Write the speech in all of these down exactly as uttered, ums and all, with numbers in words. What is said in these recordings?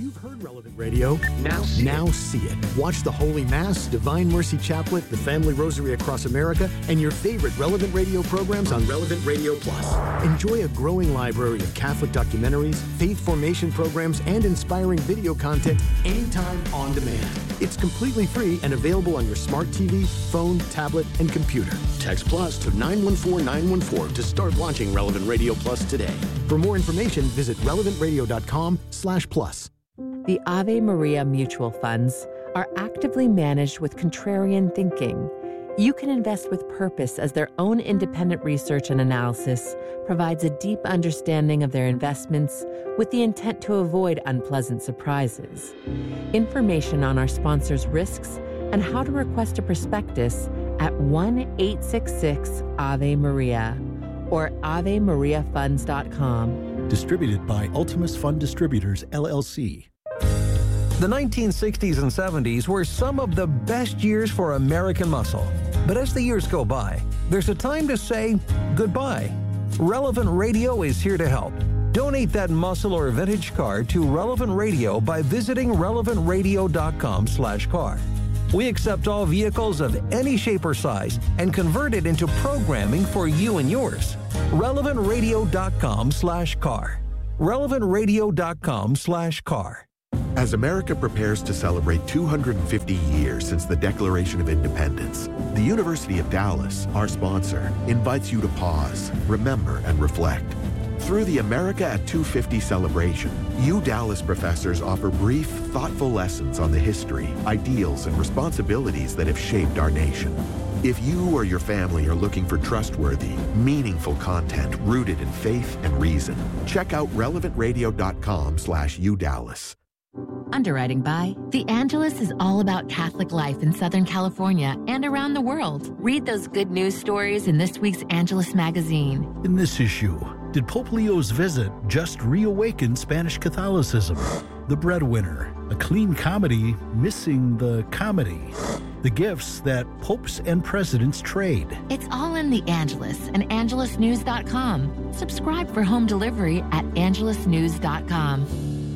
You've heard Relevant Radio. Now see, now see it. Watch the Holy Mass, Divine Mercy Chaplet, the Family Rosary Across America, and your favorite Relevant Radio programs on Relevant Radio Plus. Enjoy a growing library of Catholic documentaries, faith formation programs, and inspiring video content anytime on demand. It's completely free and available on your smart T V, phone, tablet, and computer. Text Plus to nine one four nine one four to start launching Relevant Radio Plus today. For more information, visit relevant radio dot com slash plus. The Ave Maria mutual funds are actively managed with contrarian thinking. You can invest with purpose as their own independent research and analysis provides a deep understanding of their investments with the intent to avoid unpleasant surprises. Information on our sponsors' risks and how to request a prospectus at one eight six six Ave Maria or ave maria funds dot com. Distributed by Ultimus Fund Distributors, L L C. The nineteen sixties and seventies were some of the best years for American muscle. But as the years go by, there's a time to say goodbye. Relevant Radio is here to help. Donate that muscle or vintage car to Relevant Radio by visiting relevant radio dot com slash car. We accept all vehicles of any shape or size and convert it into programming for you and yours. relevant radio dot com slash car. relevant radio dot com slash car. As America prepares to celebrate two hundred fifty years since the Declaration of Independence, the University of Dallas, our sponsor, invites you to pause, remember, and reflect. Through the America at two fifty celebration, U Dallas professors offer brief, thoughtful lessons on the history, ideals, and responsibilities that have shaped our nation. If you or your family are looking for trustworthy, meaningful content rooted in faith and reason, check out relevant radio dot com slash U Dallas. Underwriting by The Angelus is all about Catholic life in Southern California and around the world. Read those good news stories in this week's Angelus magazine. In this issue, did Pope Leo's visit just reawaken Spanish Catholicism? The Breadwinner, a clean comedy missing the comedy. The gifts that popes and presidents trade. It's all in The Angelus and angelus news dot com. Subscribe for home delivery at angelus news dot com.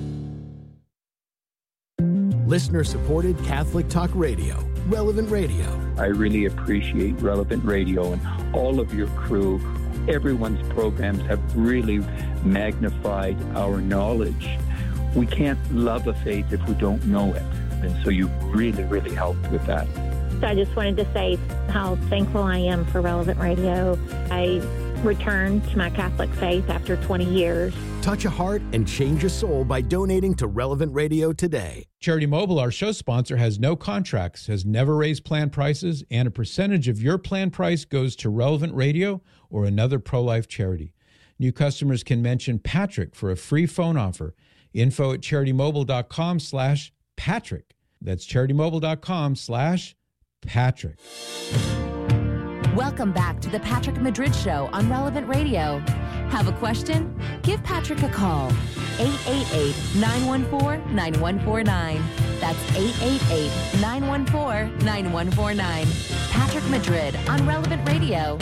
Listener-supported Catholic Talk Radio, Relevant Radio. I really appreciate Relevant Radio and all of your crew. Everyone's programs have really magnified our knowledge. We can't love a faith if we don't know it. And so you really, really helped with that. So I just wanted to say how thankful I am for Relevant Radio. I returned to my Catholic faith after twenty years. Touch a heart and change a soul by donating to Relevant Radio today. Charity Mobile, our show sponsor, has no contracts, has never raised plan prices, and a percentage of your plan price goes to Relevant Radio or another pro-life charity. New customers can mention Patrick for a free phone offer. Info at charitymobile.com slash Patrick. That's charitymobile.com slash Patrick. Welcome back to the Patrick Madrid Show on Relevant Radio. Have a question? Give Patrick a call. eight eight eight, nine one four, nine one four nine. That's eight eight eight, nine one four, nine one four nine. Patrick Madrid on Relevant Radio.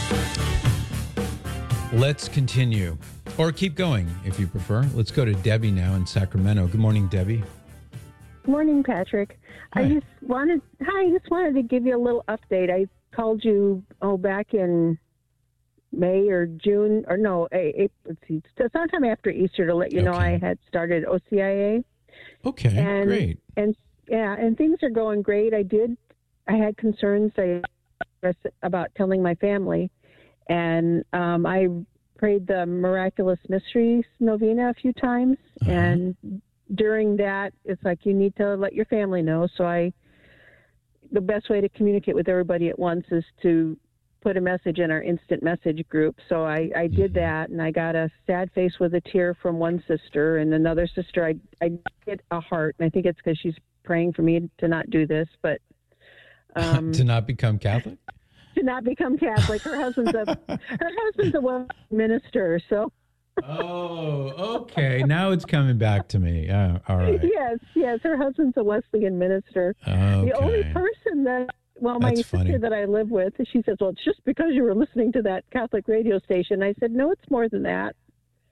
Let's continue. Or keep going, if you prefer. Let's go to Debbie now in Sacramento. Good morning, Debbie. Good morning, Patrick. Hi. I just wanted, hi, I just wanted to give you a little update. I called you, oh, back in May or June, or no, April, let's see, sometime after Easter to let you Okay. know I had started O C I A. Okay, and, great. And yeah, and things are going great. I did, I had concerns I, about telling my family, and um, I prayed the Miraculous Mysteries Novena a few times, Uh-huh. and during that, it's like you need to let your family know. So I, the best way to communicate with everybody at once is to put a message in our instant message group. So I, I did that, and I got a sad face with a tear from one sister, and another sister, I, I get a heart, and I think it's because she's praying for me to not do this, but um, to not become Catholic? to not become Catholic. Her husband's a her husband's a well minister, so. Oh, okay. Now it's coming back to me. Oh, all right. Yes, yes. Her husband's a Wesleyan minister. Okay. The only person that, well, my That's sister funny. that I live with, she says, well, it's just because you were listening to that Catholic radio station. I said, no, it's more than that.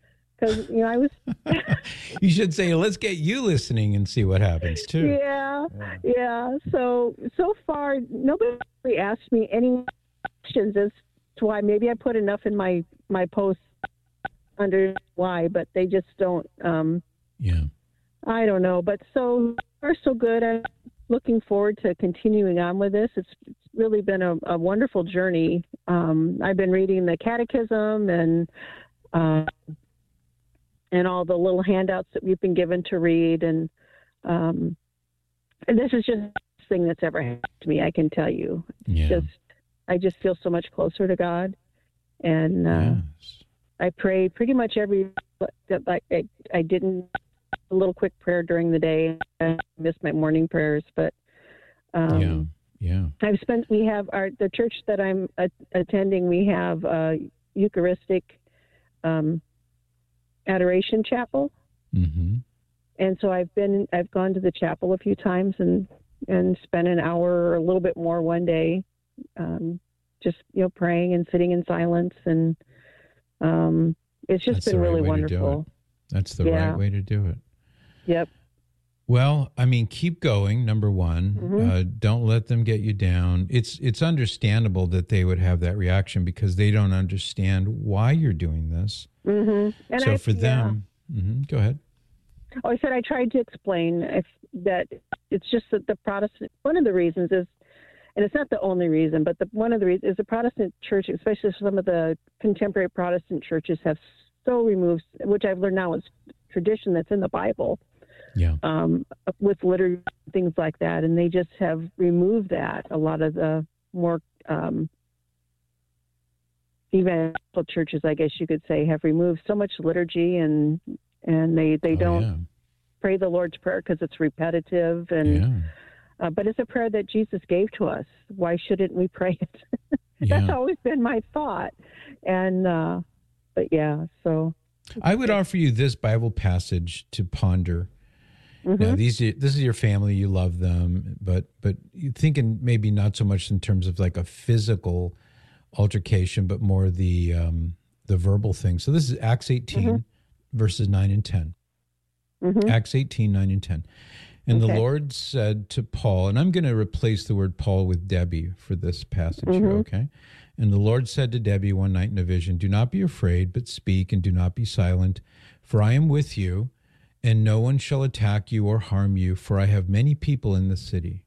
because, you know, I was... You should say, let's get you listening and see what happens, too. Yeah, yeah. yeah. So, so far, nobody really asked me any questions as to why. Maybe I put enough in my, my posts under why, but they just don't... Um, yeah. I don't know. But so far, so good. I'm looking forward to continuing on with this. It's, it's really been a, a wonderful journey. Um, I've been reading the catechism and... Uh, and all the little handouts that we've been given to read. And, um, and this is just the best thing that's ever happened to me, I can tell you. Yeah. Just, I just feel so much closer to God. And uh, yes. I pray pretty much every, like I, I didn't, a little quick prayer during the day. I missed my morning prayers, but um, yeah, yeah. I've spent, we have our, the church that I'm a, attending, we have a Eucharistic um adoration chapel. Mm-hmm. And so I've been, I've gone to the chapel a few times and, and spent an hour or a little bit more one day, um, just, you know, praying and sitting in silence. And, um, it's just That's been the right really way wonderful. To do it. That's the Yeah. right way to do it. Yep. Well, I mean, keep going. Number one, Mm-hmm. uh, don't let them get you down. It's, it's understandable that they would have that reaction because they don't understand why you're doing this. Mm-hmm. And so I, for them, yeah. mm-hmm, go ahead. Oh, I said I tried to explain if that it's just that the Protestant, one of the reasons is, and it's not the only reason, but the, one of the reasons is the Protestant church, especially some of the contemporary Protestant churches, have so removed, which I've learned now is tradition that's in the Bible, yeah, um, with liturgy, things like that, and they just have removed that. A lot of the more um, evangelical churches, I guess you could say, have removed so much liturgy, and and they, they oh, don't yeah. pray the Lord's Prayer because it's repetitive, and yeah. uh, but it's a prayer that Jesus gave to us. Why shouldn't we pray it? Yeah. That's always been my thought, and uh, but yeah, so I would offer you this Bible passage to ponder. Mm-hmm. Now, these this is your family, you love them, but but you thinking maybe not so much in terms of like a physical altercation, but more the um, the verbal thing. So this is Acts eighteen, mm-hmm. verses nine and ten. Mm-hmm. Acts eighteen, nine and ten. And okay. the Lord said to Paul, and I'm going to replace the word Paul with Debbie for this passage mm-hmm. here, okay? And the Lord said to Debbie one night in a vision, "Do not be afraid, but speak, and do not be silent, for I am with you, and no one shall attack you or harm you, for I have many people in the city."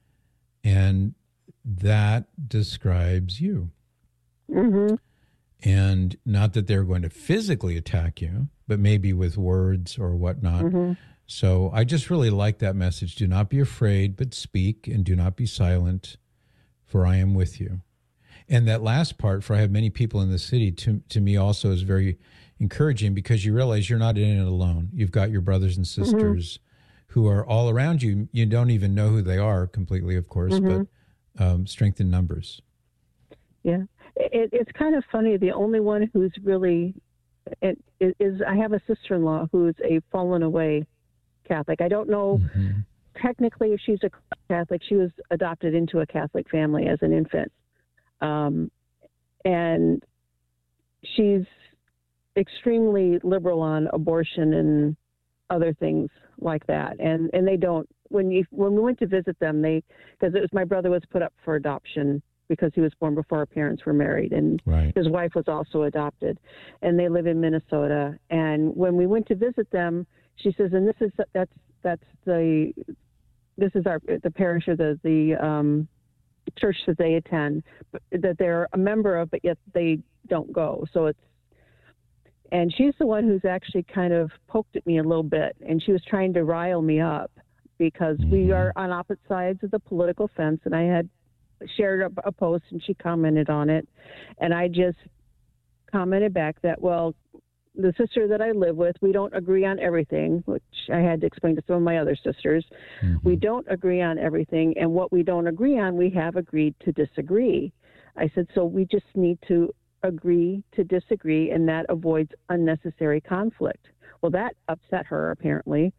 And that describes you. Mm-hmm. And not that they're going to physically attack you, but maybe with words or whatnot. Mm-hmm. So I just really like that message. Do not be afraid, but speak, and do not be silent, for I am with you. And that last part, for I have many people in the city, to, to me also is very encouraging, because you realize you're not in it alone. You've got your brothers and sisters mm-hmm. who are all around you. You don't even know who they are completely, of course, mm-hmm. but um, strength in numbers. Yeah. It, it's kind of funny. The only one who's really, it, it is, I have a sister-in-law who's a fallen away Catholic. I don't know mm-hmm. technically if she's a Catholic. She was adopted into a Catholic family as an infant. Um, and she's extremely liberal on abortion and other things like that. And, and they don't, when you, when we went to visit them, they, because it was, my brother was put up for adoption because he was born before our parents were married, and right. his wife was also adopted, and they live in Minnesota. And when we went to visit them, she says, and this is, that's, that's the, this is our, the parish or the, the, um, church that they attend, but that they're a member of, but yet they don't go. So it's, and she's the one who's actually kind of poked at me a little bit, and she was trying to rile me up because mm-hmm. we are on opposite sides of the political fence, and I had shared a, a post and she commented on it, and I just commented back that, well, the sister that I live with, we don't agree on everything, which I had to explain to some of my other sisters. Mm-hmm. We don't agree on everything, and what we don't agree on, we have agreed to disagree. I said, so we just need to agree to disagree, and that avoids unnecessary conflict. Well, that upset her, apparently.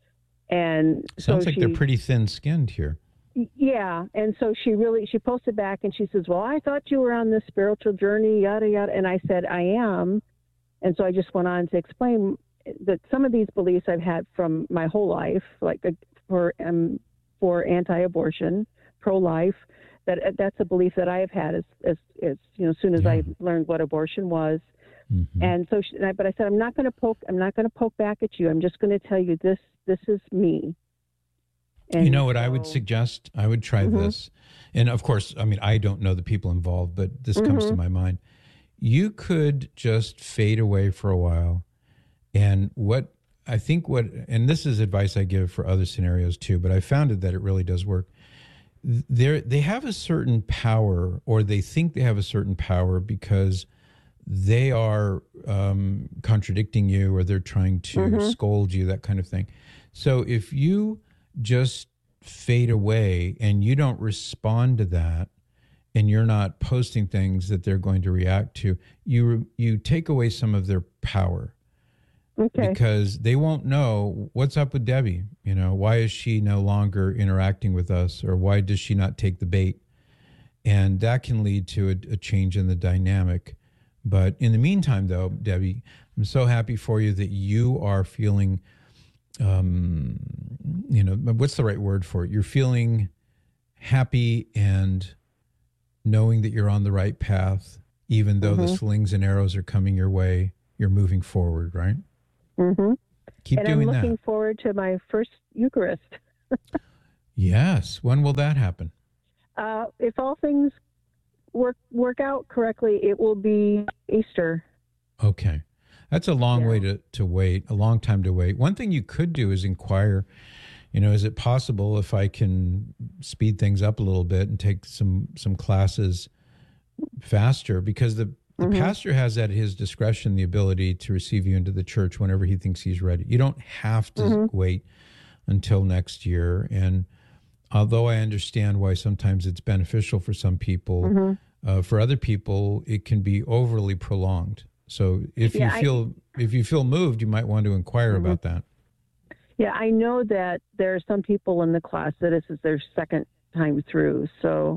And sounds so like she, they're pretty thin-skinned here. Yeah, and so she really, she posted back, and she says, well, I thought you were on this spiritual journey, yada, yada. And I said, I am. And so I just went on to explain that some of these beliefs I've had from my whole life, like uh, for um, for anti-abortion, pro-life, that uh, that's a belief that I have had as, as, as you know, as soon as yeah. I learned what abortion was. Mm-hmm. And so, she, but I said, I'm not going to poke, I'm not going to poke back at you. I'm just going to tell you this, this is me. And you know what so, I would suggest? I would try mm-hmm. this. And of course, I mean, I don't know the people involved, but this mm-hmm. comes to my mind. You could just fade away for a while. And what I think what, and this is advice I give for other scenarios too, but I found it that it really does work. They're, they have a certain power, or they think they have a certain power because they are um, contradicting you, or they're trying to mm-hmm. scold you, that kind of thing. So if you just fade away and you don't respond to that, and you're not posting things that they're going to react to, you you take away some of their power. Okay. Because they won't know what's up with Debbie. You know, why is she no longer interacting with us, or why does she not take the bait? And that can lead to a, a change in the dynamic. But in the meantime, though, Debbie, I'm so happy for you that you are feeling, um, you know, what's the right word for it? You're feeling happy and knowing that you're on the right path, even though mm-hmm. the slings and arrows are coming your way. You're moving forward, right? Mm-hmm. Keep and doing that. I'm looking that. forward to my first Eucharist. Yes. When will that happen? Uh, if all things work work out correctly, it will be Easter. Okay. That's a long yeah. way to, to wait, a long time to wait. One thing you could do is inquire, you know, is it possible if I can speed things up a little bit and take some, some classes faster? Because the The mm-hmm. pastor has at his discretion the ability to receive you into the church whenever he thinks he's ready. You don't have to mm-hmm. wait until next year. And although I understand why sometimes it's beneficial for some people, mm-hmm. uh, for other people, it can be overly prolonged. So if yeah, you feel I, if you feel moved, you might want to inquire mm-hmm. about that. Yeah, I know that there are some people in the class that this is their second time through. So,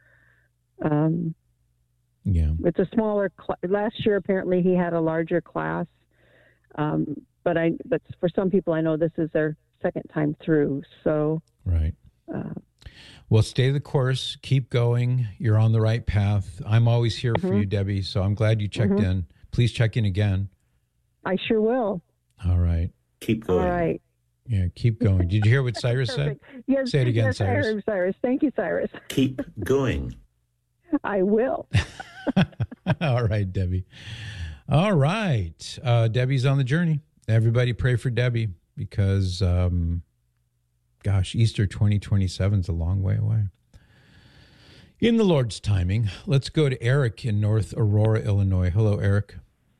um. Yeah, it's a smaller cl- last year. Apparently, he had a larger class, um, but I but for some people, I know this is their second time through. So right. Uh, well, stay the course. Keep going. You're on the right path. I'm always here mm-hmm. for you, Debbie. So I'm glad you checked mm-hmm. in. Please check in again. I sure will. All right. Keep going. All right. Yeah, keep going. Did you hear what Cyrus said? Yes, Say it again, yes, Cyrus. I heard Cyrus. Thank you, Cyrus. Keep going. I will. All right, Debbie. All right. Uh, Debbie's on the journey. Everybody pray for Debbie because, um, gosh, Easter twenty twenty-seven is a long way away. In the Lord's timing, let's go to Eric in North Aurora, Illinois. Hello, Eric.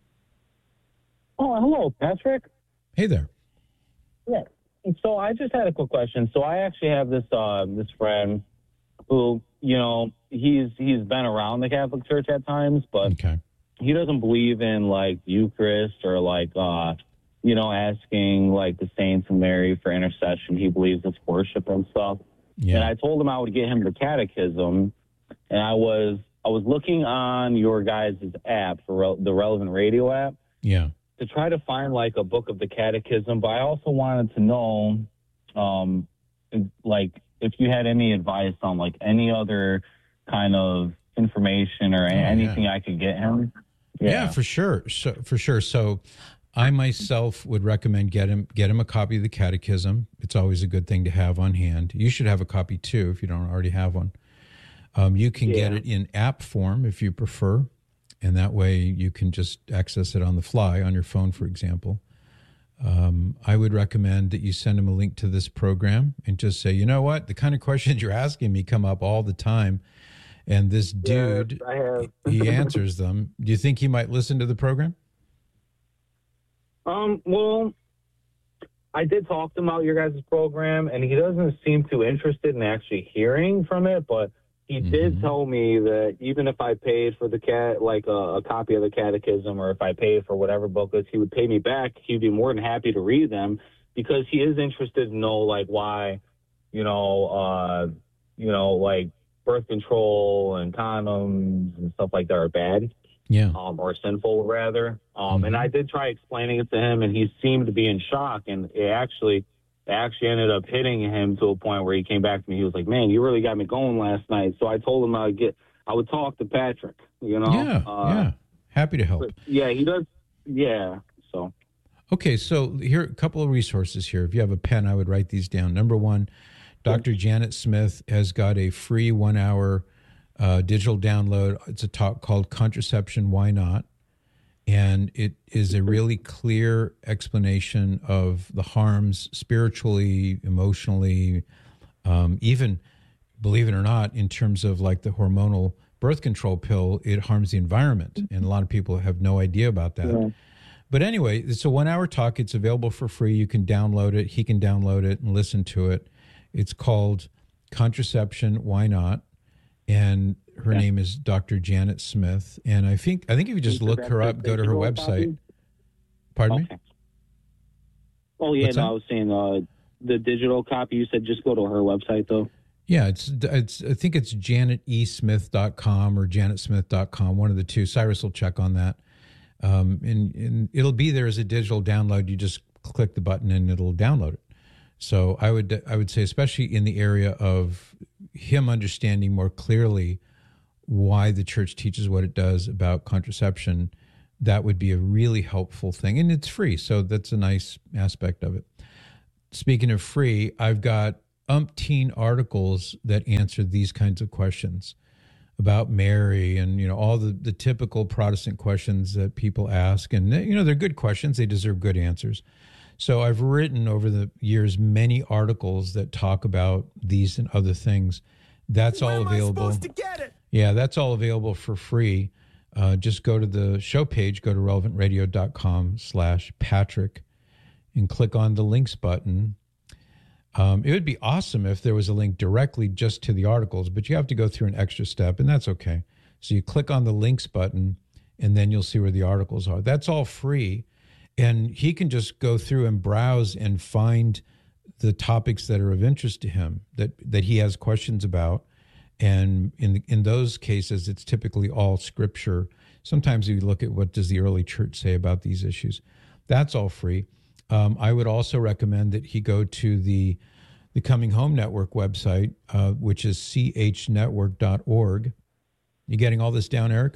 Oh, hello, Patrick. Hey there. Yeah. So I just had a quick question. So I actually have this uh, this friend who, you know, he's he's been around the Catholic Church at times, but okay. he doesn't believe in like Eucharist or like uh, you know, asking like the saints and Mary for intercession. He believes it's worship and stuff. Yeah. And I told him I would get him the catechism, and I was I was looking on your guys' app for re- the Relevant Radio app. Yeah. To try to find like a book of the catechism, but I also wanted to know, um, like if you had any advice on like any other kind of information or oh, anything yeah. I could get him. Yeah. yeah, for sure. So, for sure. So I myself would recommend get him, get him a copy of the catechism. It's always a good thing to have on hand. You should have a copy too, if you don't already have one. Um, you can yeah. get it in app form if you prefer. And that way you can just access it on the fly on your phone, for example. Um, I would recommend that you send him a link to this program and just say, you know what, the kind of questions you're asking me come up all the time. And this dude, yes, he answers them. Do you think he might listen to the program? Um, well, I did talk to him about your guys' program, and he doesn't seem too interested in actually hearing from it, but he mm-hmm. did tell me that even if I paid for the cat, like a, a copy of the catechism, or if I paid for whatever book is, he would pay me back. He'd be more than happy to read them because he is interested to know, like, why, you know, uh, you know, like birth control and condoms and stuff like that are bad. Yeah. Um, or sinful, rather. Um, mm-hmm. And I did try explaining it to him, and he seemed to be in shock. And it actually, it actually ended up hitting him to a point where he came back to me. He was like, "Man, you really got me going last night." So I told him I would get, I would talk to Patrick. You know. Yeah. Uh, yeah. Happy to help. But, yeah, he does. Yeah. So. Okay, so here are a couple of resources here. If you have a pen, I would write these down. Number one, Doctor Janet Smith has got a free one-hour uh, digital download. It's a talk called Contraception, Why Not? And it is a really clear explanation of the harms spiritually, emotionally, um, even, believe it or not, in terms of like the hormonal birth control pill, it harms the environment. And a lot of people have no idea about that. Yeah. But anyway, it's a one-hour talk. It's available for free. You can download it. He can download it and listen to it. It's called Contraception, Why Not? And her yeah. name is Doctor Janet Smith. And I think I think if you just look her up, go to her website. Copy? Pardon okay. me? Oh, yeah, What's no, that? I was saying uh, the digital copy. You said just go to her website, though. Yeah, it's it's. I think it's janet e smith dot com or janet smith dot com, one of the two. Cyrus will check on that. Um, and, and it'll be there as a digital download. You just click the button and it'll download it. So I would I would say, especially in the area of him understanding more clearly why the church teaches what it does about contraception, that would be a really helpful thing. And it's free, so that's a nice aspect of it. Speaking of free, I've got umpteen articles that answer these kinds of questions about Mary and, you know, all the, the typical Protestant questions that people ask. And, you know, they're good questions. They deserve good answers. So I've written over the years many articles that talk about these and other things. That's Where all am available. I supposed to get it? Yeah, that's all available for free. Uh, just go to the show page, go to relevant radio dot com slash Patrick and click on the links button. Um, it would be awesome if there was a link directly just to the articles, but you have to go through an extra step, and that's okay. So you click on the links button, and then you'll see where the articles are. That's all free, and he can just go through and browse and find the topics that are of interest to him, that, that he has questions about. And in the, in those cases, it's typically all scripture. Sometimes you look at what does the early church say about these issues. That's all free. Um, I would also recommend that he go to the the Coming Home Network website, uh, which is c h network dot org. You getting all this down, Eric?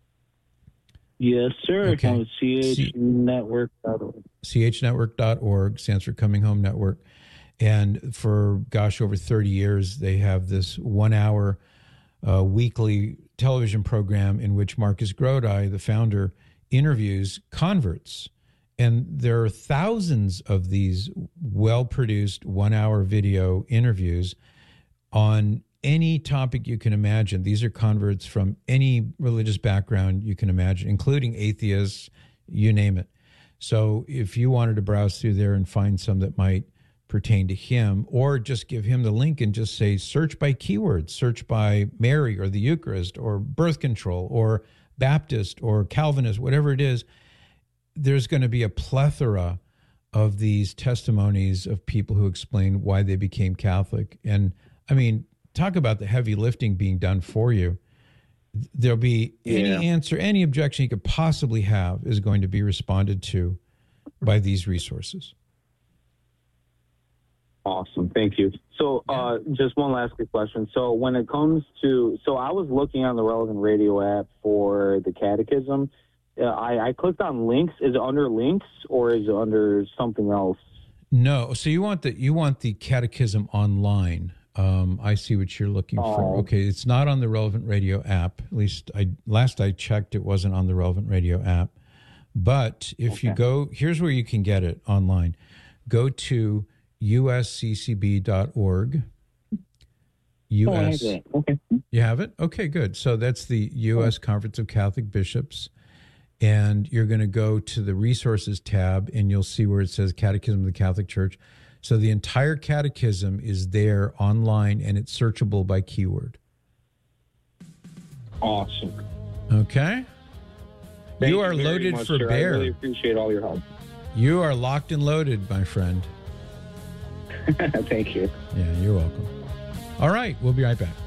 Yes, sir. Okay. c h network dot org. c h network dot org stands for Coming Home Network. And for, gosh, over thirty years, they have this one-hour uh, weekly television program in which Marcus Grodi, the founder, interviews converts. And there are thousands of these well-produced one-hour video interviews on any topic you can imagine. These are converts from any religious background you can imagine, including atheists, you name it. So if you wanted to browse through there and find some that might pertain to him, or just give him the link and just say, search by keywords, search by Mary or the Eucharist or birth control or Baptist or Calvinist, whatever it is, there's going to be a plethora of these testimonies of people who explain why they became Catholic. And I mean, talk about the heavy lifting being done for you. There'll be any yeah. answer, any objection you could possibly have is going to be responded to by these resources. Awesome. Thank you. So uh, just one last quick question. So when it comes to, so I was looking on the Relevant Radio app for the catechism. Uh, I, I clicked on links. Is it under links or is it under something else? No. So you want the, you want the catechism online. Um, I see what you're looking oh. for. Okay. It's not on the Relevant Radio app. At least I, last I checked, it wasn't on the Relevant Radio app. But if okay. you go, here's where you can get it online. Go to u s c c b dot org. U S. Oh, okay. You have it? Okay, good. So that's the U S Conference of Catholic Bishops. And you're going to go to the resources tab and you'll see where it says Catechism of the Catholic Church. So the entire catechism is there online and it's searchable by keyword. Awesome. Okay. Thank you are you loaded much, for sir. bear. I really appreciate all your help. You are locked and loaded, my friend. Thank you. Yeah, you're welcome. All right, we'll be right back.